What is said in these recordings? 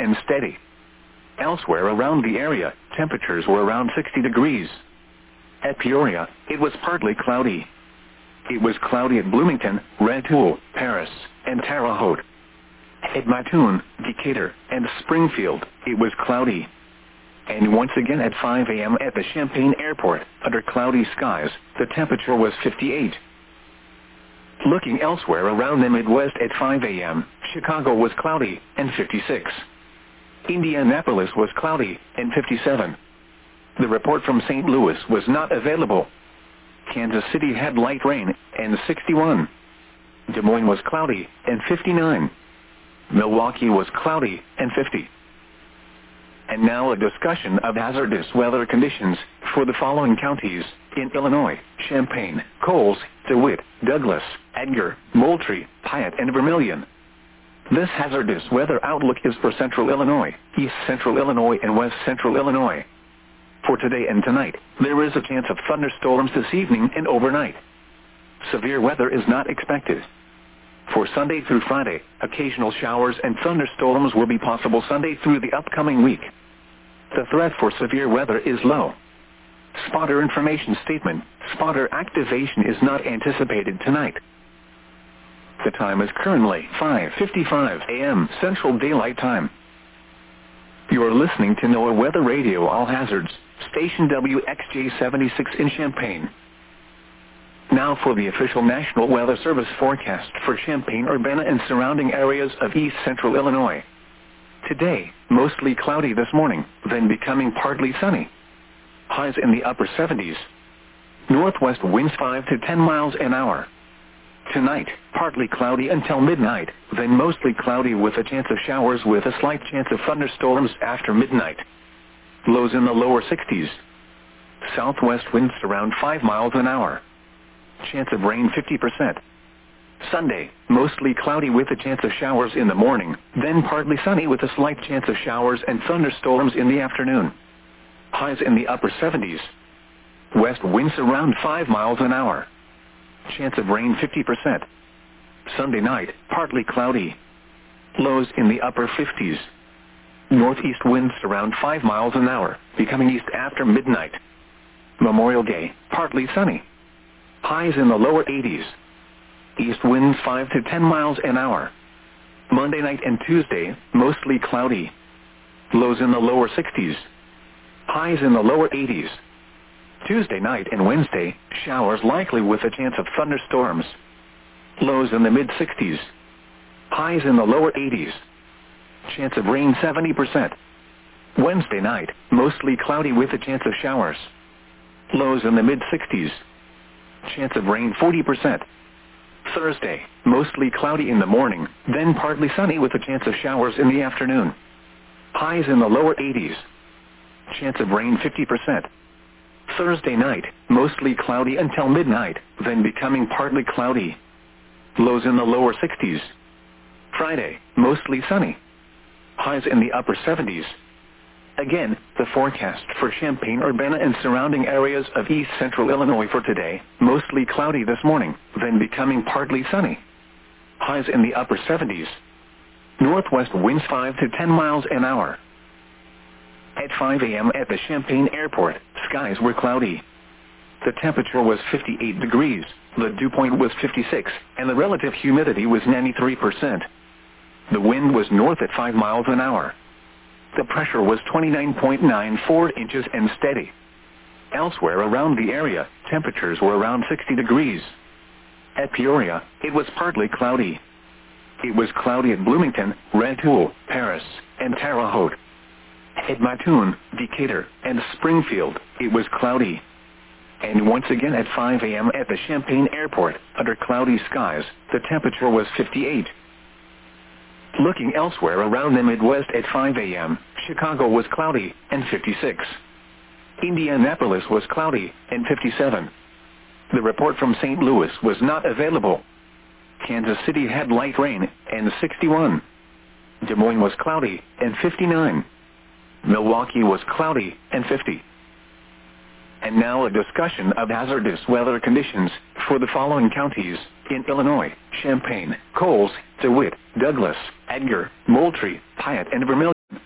and steady. Elsewhere around the area, temperatures were around 60 degrees. At Peoria, it was partly cloudy. It was cloudy at Bloomington, Rantoul, Paris, and Terre Haute. At Mattoon, Decatur, and Springfield, it was cloudy. And once again at 5 a.m. at the Champaign Airport, under cloudy skies, the temperature was 58. Looking elsewhere around the Midwest at 5 a.m., Chicago was cloudy, and 56. Indianapolis was cloudy, and 57. The report from St. Louis was not available. Kansas City had light rain, and 61. Des Moines was cloudy, and 59. Milwaukee was cloudy, and 50. And now a discussion of hazardous weather conditions for the following counties in Illinois: Champaign, Coles, DeWitt, Douglas, Edgar, Moultrie, Piatt, and Vermilion. This hazardous weather outlook is for Central Illinois, East Central Illinois, and West Central Illinois. For today and tonight, there is a chance of thunderstorms this evening and overnight. Severe weather is not expected. For Sunday through Friday, occasional showers and thunderstorms will be possible Sunday through the upcoming week. The threat for severe weather is low. Spotter information statement: spotter activation is not anticipated tonight. The time is currently 5:55 a.m. Central Daylight Time. You are listening to NOAA Weather Radio All Hazards, station WXJ76 in Champaign. Now for the official National Weather Service forecast for Champaign-Urbana and surrounding areas of East Central Illinois. Today, mostly cloudy this morning, then becoming partly sunny. Highs in the upper 70s. Northwest winds 5 to 10 miles an hour. Tonight, partly cloudy until midnight, then mostly cloudy with a chance of showers with a slight chance of thunderstorms after midnight. Lows in the lower 60s. Southwest winds around 5 miles an hour. Chance of rain 50%. Sunday, mostly cloudy with a chance of showers in the morning, then partly sunny with a slight chance of showers and thunderstorms in the afternoon. Highs in the upper 70s. West winds around 5 miles an hour. Chance of rain 50%. Sunday night, partly cloudy. Lows in the upper 50s. Northeast winds around 5 miles an hour, becoming east after midnight. Memorial Day, partly sunny. Highs in the lower 80s. East winds 5 to 10 miles an hour. Monday night and Tuesday, mostly cloudy. Lows in the lower 60s. Highs in the lower 80s. Tuesday night and Wednesday, showers likely with a chance of thunderstorms. Lows in the mid-60s. Highs in the lower 80s. Chance of rain 70%. Wednesday night, mostly cloudy with a chance of showers. Lows in the mid-60s. Chance of rain 40%. Thursday, mostly cloudy in the morning, then partly sunny with a chance of showers in the afternoon. Highs in the lower 80s. Chance of rain 50%. Thursday night, mostly cloudy until midnight, then becoming partly cloudy. Lows in the lower 60s. Friday, mostly sunny. Highs in the upper 70s. Again, the forecast for Champaign-Urbana and surrounding areas of East Central Illinois for today: mostly cloudy this morning, then becoming partly sunny. Highs in the upper 70s. Northwest winds 5 to 10 miles an hour. At 5 a.m. at the Champaign Airport, skies were cloudy. The temperature was 58 degrees, the dew point was 56, and the relative humidity was 93%. The wind was north at 5 miles an hour. The pressure was 29.94 inches and steady. Elsewhere around the area, temperatures were around 60 degrees. At Peoria, it was partly cloudy. It was cloudy at Bloomington, Rantoul, Paris, and Terre Haute. At Mattoon, Decatur, and Springfield, it was cloudy. And once again at 5 a.m. at the Champaign Airport, under cloudy skies, the temperature was 58. Looking elsewhere around the Midwest at 5 a.m., Chicago was cloudy, and 56. Indianapolis was cloudy, and 57. The report from St. Louis was not available. Kansas City had light rain, and 61. Des Moines was cloudy, and 59. Milwaukee was cloudy, and 50. And now a discussion of hazardous weather conditions for the following counties in Illinois: Champaign, Coles, DeWitt, Douglas, Edgar, Moultrie, Piatt, and Vermilion.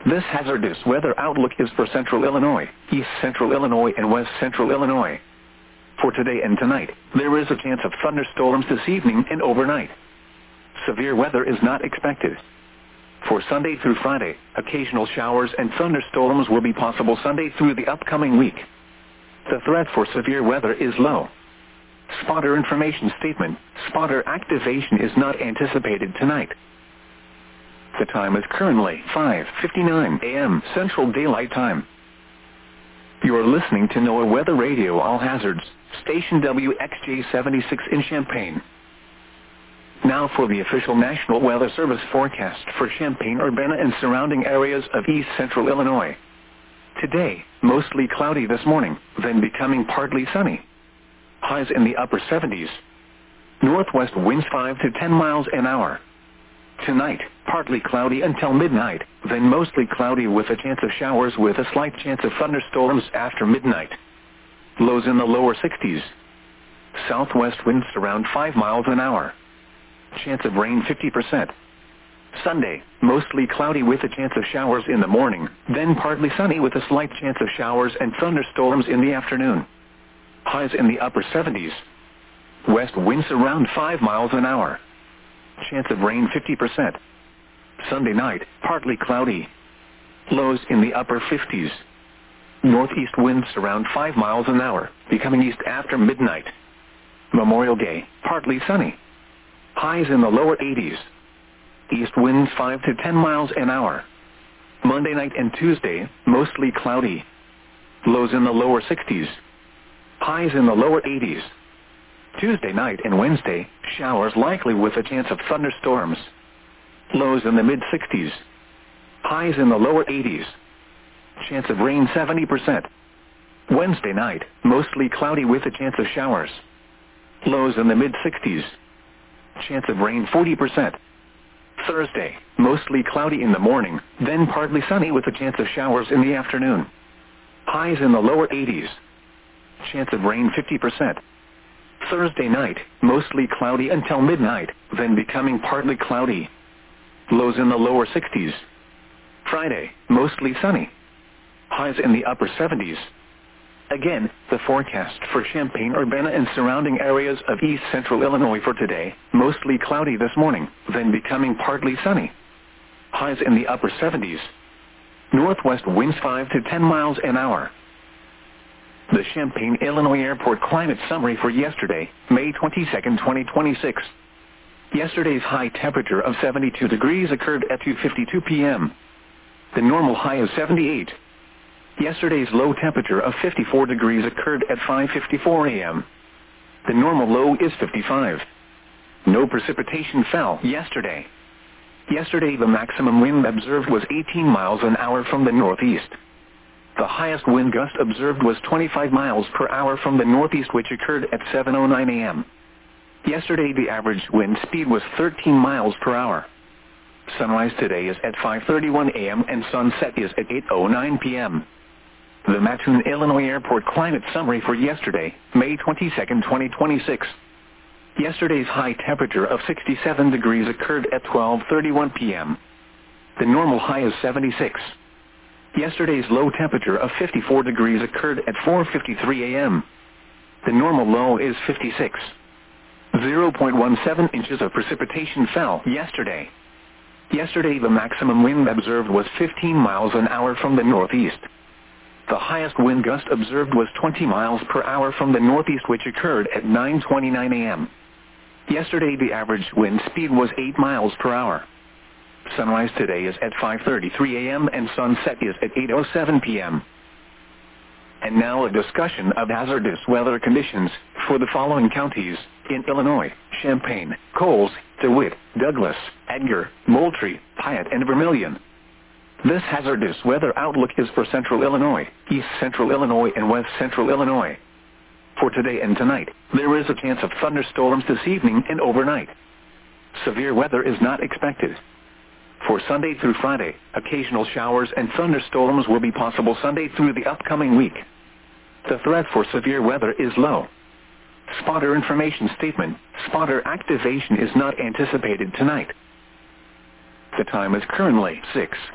This hazardous weather outlook is for central Illinois, east central Illinois, and west central Illinois. For today and tonight, there is a chance of thunderstorms this evening and overnight. Severe weather is not expected. For Sunday through Friday, occasional showers and thunderstorms will be possible Sunday through the upcoming week. The threat for severe weather is low. Spotter information statement: spotter activation is not anticipated tonight. The time is currently 5:59 a.m. Central Daylight Time. You are listening to NOAA Weather Radio All Hazards, station WXJ-76 in Champaign. Now for the official National Weather Service forecast for Champaign-Urbana and surrounding areas of east central Illinois. Today, mostly cloudy this morning, then becoming partly sunny. Highs in the upper 70s. Northwest winds 5 to 10 miles an hour. Tonight, partly cloudy until midnight, then mostly cloudy with a chance of showers with a slight chance of thunderstorms after midnight. Lows in the lower 60s. Southwest winds around 5 miles an hour. Chance of rain 50%. Sunday, mostly cloudy with a chance of showers in the morning, then partly sunny with a slight chance of showers and thunderstorms in the afternoon. Highs in the upper 70s. West winds around 5 miles an hour. Chance of rain 50%. Sunday night, partly cloudy. Lows in the upper 50s. Northeast winds around 5 miles an hour, becoming east after midnight. Memorial Day, partly sunny. Highs in the lower 80s. East winds 5 to 10 miles an hour. Monday night and Tuesday, mostly cloudy. Lows in the lower 60s. Highs in the lower 80s. Tuesday night and Wednesday, showers likely with a chance of thunderstorms. Lows in the mid-60s. Highs in the lower 80s. Chance of rain 70%. Wednesday night, mostly cloudy with a chance of showers. Lows in the mid-60s. Chance of rain 40%. Thursday, mostly cloudy in the morning, then partly sunny with a chance of showers in the afternoon. Highs in the lower 80s. Chance of rain 50%. Thursday night, mostly cloudy until midnight, then becoming partly cloudy. Lows in the lower 60s. Friday, mostly sunny. Highs in the upper 70s. Again, the forecast for Champaign-Urbana and surrounding areas of east central Illinois for today: mostly cloudy this morning, then becoming partly sunny. Highs in the upper 70s. Northwest winds 5 to 10 miles an hour. The Champaign, Illinois Airport climate summary for yesterday, May 22, 2026. Yesterday's high temperature of 72 degrees occurred at 2:52 p.m. The normal high is 78. Yesterday's low temperature of 54 degrees occurred at 5:54 a.m. The normal low is 55. No precipitation fell yesterday. Yesterday the maximum wind observed was 18 miles an hour from the northeast. The highest wind gust observed was 25 miles per hour from the northeast, which occurred at 7:09 a.m. Yesterday the average wind speed was 13 miles per hour. Sunrise today is at 5:31 a.m. and sunset is at 8:09 p.m. The Mattoon, Illinois Airport climate summary for yesterday, May 22, 2026. Yesterday's high temperature of 67 degrees occurred at 12:31 p.m. The normal high is 76. Yesterday's low temperature of 54 degrees occurred at 4:53 a.m. The normal low is 56. 0.17 inches of precipitation fell yesterday. Yesterday the maximum wind observed was 15 miles an hour from the northeast. The highest wind gust observed was 20 miles per hour from the northeast, which occurred at 9:29 a.m. Yesterday the average wind speed was 8 miles per hour. Sunrise today is at 5:33 a.m. and sunset is at 8:07 p.m. And now a discussion of hazardous weather conditions for the following counties in Illinois: Champaign, Coles, DeWitt, Douglas, Edgar, Moultrie, Piatt, and Vermilion. This hazardous weather outlook is for central Illinois, east central Illinois, and west central Illinois. For today and tonight, there is a chance of thunderstorms this evening and overnight. Severe weather is not expected. For Sunday through Friday, occasional showers and thunderstorms will be possible Sunday through the upcoming week. The threat for severe weather is low. Spotter information statement: spotter activation is not anticipated tonight. The time is currently 6.